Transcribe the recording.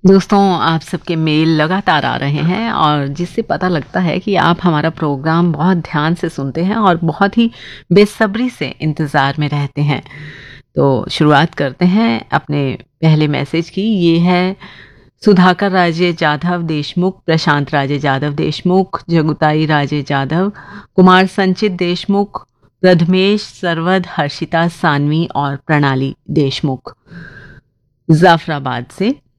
दोस्तों, आप सबके मेल लगातार आ रहे हैं और जिससे पता लगता है कि आप हमारा प्रोग्राम बहुत ध्यान से सुनते हैं और बहुत ही बेसब्री से इंतज़ार में रहते हैं। तो शुरुआत करते हैं अपने पहले मैसेज की। ये है सुधाकर राजे जाधव देशमुख, प्रशांत राजे जाधव देशमुख, जगुताई राजे जाधव, कुमार संचित देशमुख, प्रथमेश सरवद, हर्षिता सानवी और प्रणाली देशमुख, जाफराबाद से।